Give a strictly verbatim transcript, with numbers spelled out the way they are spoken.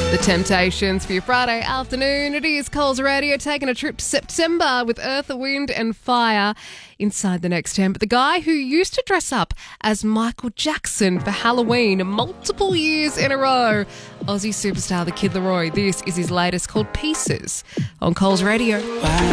The Temptations for your Friday afternoon. It is Coles Radio taking a trip to September with Earth, Wind and Fire inside the next ten. But the guy who used to dress up as Michael Jackson for Halloween multiple years in a row, Aussie superstar the Kid Laroi. This is his latest called Pieces on Coles Radio.